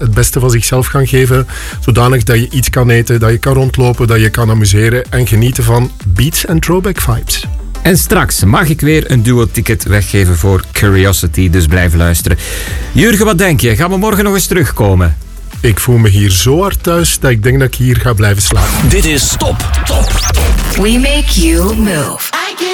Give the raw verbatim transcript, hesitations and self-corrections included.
het beste van zichzelf gaan geven, zodanig dat je iets kan eten, dat je kan rondlopen, dat je kan amuseren en genieten van beats en throwback vibes. En straks mag ik weer een duo-ticket weggeven voor Curiosity, dus blijf luisteren. Jurgen, wat denk je? Gaan we morgen nog eens terugkomen? Ik voel me hier zo hard thuis dat ik denk dat ik hier ga blijven slapen. Dit is Top, Top, Top. We make you move.